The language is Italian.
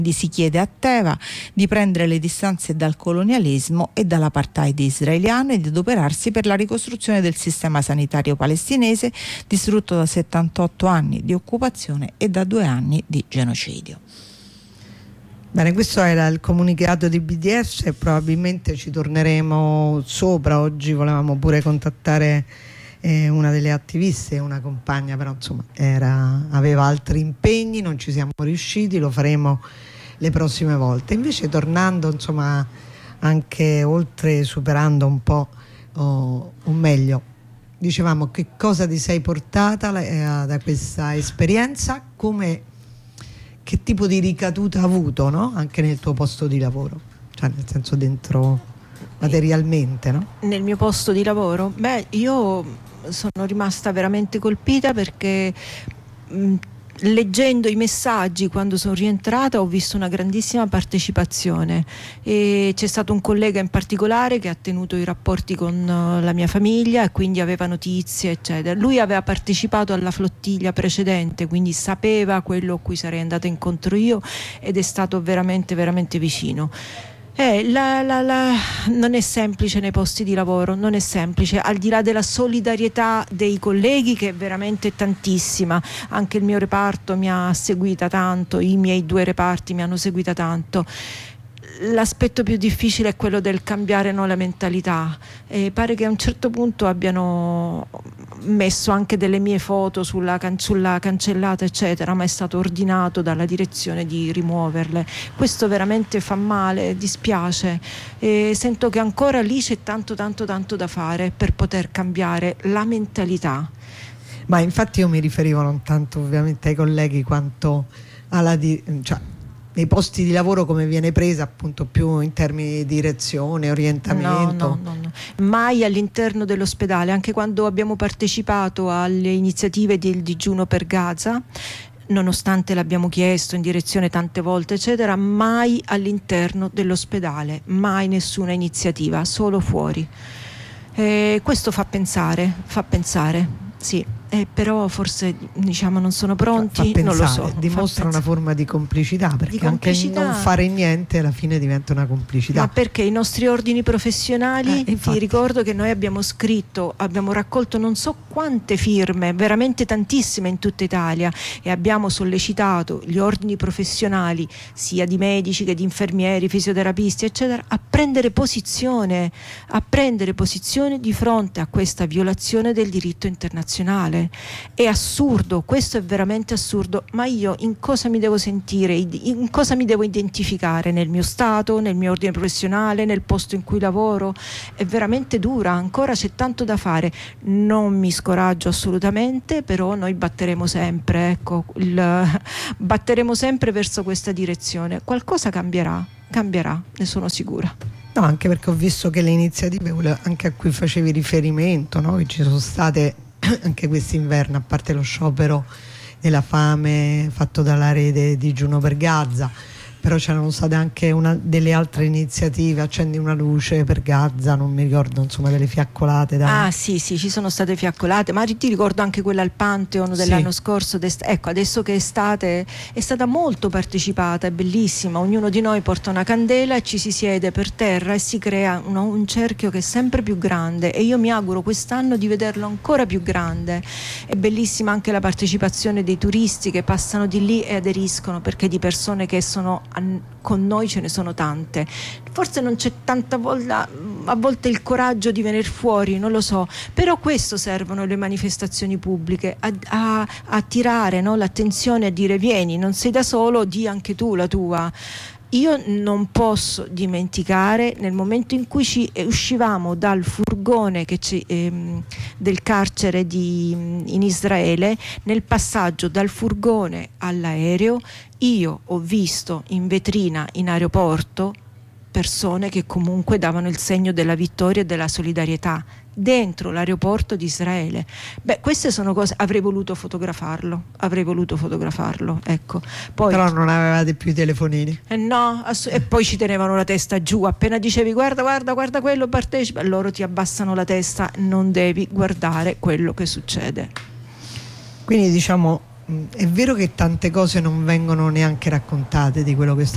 Si chiede a Teva di prendere le distanze dal colonialismo e dall'apartheid israeliano e di adoperarsi per la ricostruzione del sistema sanitario palestinese distrutto da 78 anni di occupazione e da 2 anni di genocidio. Bene, questo era il comunicato di BDS e probabilmente ci torneremo sopra. Oggi volevamo pure contattare una delle attiviste, una compagna, però insomma aveva altri impegni, non ci siamo riusciti, lo faremo le prossime volte. Invece tornando insomma anche oltre, superando un po' o meglio, dicevamo, che cosa ti sei portata da questa esperienza, che tipo di ricaduta ha avuto, no? Anche nel tuo posto di lavoro, cioè nel senso dentro materialmente, no? Nel mio posto di lavoro? Beh, io sono rimasta veramente colpita perché leggendo i messaggi quando sono rientrata ho visto una grandissima partecipazione e c'è stato un collega in particolare che ha tenuto i rapporti con la mia famiglia e quindi aveva notizie eccetera. Lui aveva partecipato alla flottiglia precedente, quindi sapeva quello a cui sarei andata incontro io ed è stato veramente veramente vicino. Non è semplice nei posti di lavoro, non è semplice, al di là della solidarietà dei colleghi che è veramente tantissima, anche il mio reparto mi ha seguita tanto, i miei 2 reparti mi hanno seguita tanto. L'aspetto più difficile è quello del cambiare la mentalità e pare che a un certo punto abbiano messo anche delle mie foto sulla cancellata eccetera, ma è stato ordinato dalla direzione di rimuoverle. Questo veramente fa male, dispiace e sento che ancora lì c'è tanto da fare per poter cambiare la mentalità. Ma infatti io mi riferivo non tanto ovviamente ai colleghi quanto nei posti di lavoro, come viene presa appunto più in termini di direzione, orientamento. No. Mai all'interno dell'ospedale, anche quando abbiamo partecipato alle iniziative del digiuno per Gaza, nonostante l'abbiamo chiesto in direzione tante volte eccetera, mai all'interno dell'ospedale, mai nessuna iniziativa, solo fuori. Questo fa pensare, sì. Però forse diciamo non sono pronti, pensare, non lo so. Dimostra una forma di complicità, perché anche non fare niente alla fine diventa una complicità. Ma perché i nostri ordini professionali, ti ricordo che noi abbiamo raccolto non so quante firme, veramente tantissime in tutta Italia, e abbiamo sollecitato gli ordini professionali sia di medici che di infermieri, fisioterapisti eccetera a prendere posizione di fronte a questa violazione del diritto internazionale. È assurdo, questo è veramente assurdo, ma io in cosa mi devo sentire, in cosa mi devo identificare, nel mio stato, nel mio ordine professionale, nel posto in cui lavoro? È veramente dura, ancora c'è tanto da fare, non mi scoraggio assolutamente, però noi batteremo sempre, batteremo sempre verso questa direzione. Qualcosa cambierà, ne sono sicura. No, anche perché ho visto che le iniziative anche a cui facevi riferimento, no? Che ci sono state anche quest'inverno, a parte lo sciopero della fame fatto dalla rete Digiuno per Gaza, però c'erano state anche delle altre iniziative, Accendi una luce per Gaza, non mi ricordo, insomma, delle fiaccolate sì, ci sono state fiaccolate, ma ti ricordo anche quella al Pantheon dell'anno scorso. Ecco, adesso che è stata molto partecipata, è bellissima, ognuno di noi porta una candela e ci si siede per terra e si crea un cerchio che è sempre più grande, e io mi auguro quest'anno di vederlo ancora più grande. È bellissima anche la partecipazione dei turisti che passano di lì e aderiscono, perché di persone che sono con noi ce ne sono tante. Forse non c'è tanta a volte il coraggio di venire fuori, non lo so, però questo servono le manifestazioni pubbliche, a attirare, no, l'attenzione, a dire vieni, non sei da solo, di anche tu la tua. Io non posso dimenticare nel momento in cui uscivamo dal furgone del carcere in Israele, nel passaggio dal furgone all'aereo, io ho visto in vetrina in aeroporto persone che comunque davano il segno della vittoria e della solidarietà dentro l'aeroporto di Israele. Queste sono cose, avrei voluto fotografarlo, ecco. Poi, però non avevate più i telefonini? No, e poi ci tenevano la testa giù, appena dicevi guarda quello partecipa, loro ti abbassano la testa, non devi guardare quello che succede. Quindi diciamo, è vero che tante cose non vengono neanche raccontate di quello che sta